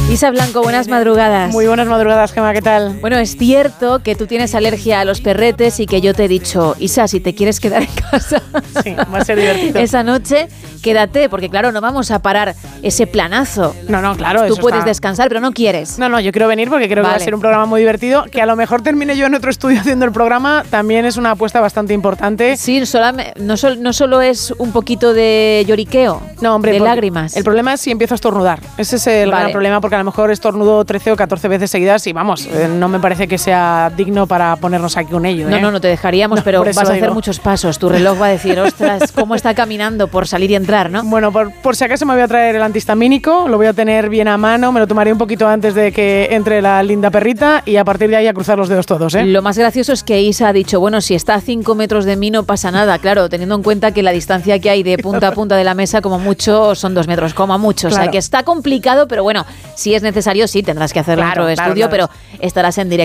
Isa Blanco, buenas madrugadas. Muy buenas madrugadas, Gemma, ¿qué tal? Bueno, es cierto que tú tienes alergia a los perretes y que yo te he dicho, Isa, si te quieres quedar en casa, sí, va a ser divertido. Esa noche, quédate, porque claro, no vamos a parar ese planazo. No, claro. Tú puedes descansar, pero no quieres. No, yo quiero venir porque creo que va a ser un programa muy divertido. Que a lo mejor termine yo en otro estudio haciendo el programa, también es una apuesta bastante importante. Sí, no solo es un poquito de lloriqueo, no, hombre, de lágrimas. El problema es si empiezo a estornudar. Ese es el gran problema, porque a lo mejor estornudo 13 o 14 veces seguidas y vamos, no me parece que sea digno para ponernos aquí un ello. No te dejaríamos, pero vas a hacer muchos pasos. Tu reloj va a decir, ostras, cómo está caminando por salir y entrar, ¿no? Bueno, por si acaso me voy a traer el antihistamínico, lo voy a tener bien a mano, me lo tomaré un poquito antes de que entre la linda perrita y a partir de ahí a cruzar los dedos todos, ¿eh? Lo más gracioso es que Isa ha dicho, bueno, si está a 5 metros de mí no pasa nada, claro, teniendo en cuenta que la distancia que hay de punta a punta de la mesa como mucho son 2 metros, como mucho, claro. O sea que está complicado, pero bueno, si es necesario sí tendrás que hacerlo en otro estudio, pero estarás en directo.